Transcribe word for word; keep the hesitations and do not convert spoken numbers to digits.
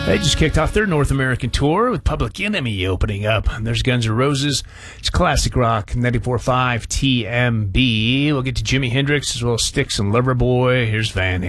They just kicked off their North American tour with Public Enemy opening up. And there's Guns N' Roses. It's classic rock, ninety-four point five T M B. We'll get to Jimi Hendrix as well as Styx and Loverboy. Here's Van Halen.